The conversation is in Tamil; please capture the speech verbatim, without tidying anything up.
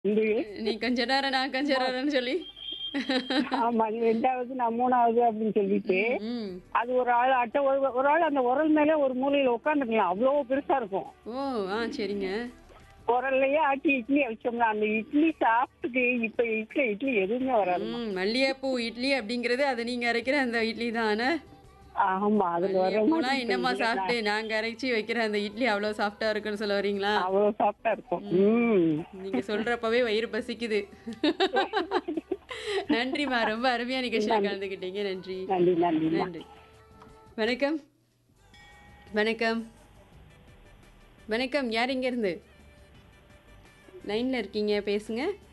இந்த நீ கொஞ்ச நேரம், நான் கொஞ்ச நேரம்னு சொல்லி. ஆமா. நீ ரெண்டாவது, நான் மூணாவது அப்படின்னு சொல்லிட்டு, ம், ம். அது ஒரு ஆள் அட்டை ஒரு ஒரு ஆள் அந்த உரல் மேல ஒரு மூலையில உட்காந்துக்கலாம். அவ்வளோ பெருசா இருக்கும். ஓ! ஆ சரிங்க. உரல்லயே ஆட்டி இட்லி அவிச்சோம்னா, அந்த இட்லி சாப்பிட்டுட்டு இப்ப இருக்கிற இட்லி எதுவுமே வராதும்மா. ம். மல்லிகைப்பூ இட்லி அப்படிங்கிறது, அது நீங்க அரைக்கிற அந்த இட்லி தான? ஆமா. அதுல வர மாதிரி மல்லிகைப்பூலாம் இப்ப இன்னமா இதுல சாப்பிட்டு, நான் நாங்க அரைச்சு வைக்கிற அந்த இட்லி அவ்வளோ சாஃப்ட்டா இருக்குன்னு சொல்ல வரீங்களா? அவ்வளோ சாஃப்ட்டா இருக்கும். ம். ம். நீங்க சொல்றப்பவே வயிறு பசிக்குது. நன்றிம்மா. ரொம்ப அருமையா நிகழ்ச்சியில நன்றி, கலந்துக்கிட்டீங்க. நன்றி. நன்றி, நன்றிம்மா. நன்றி. வணக்கம். வணக்கம். வணக்கம். யார் இங்கேருந்து? லைன்ல இருக்கீங்க. பேசுங்க.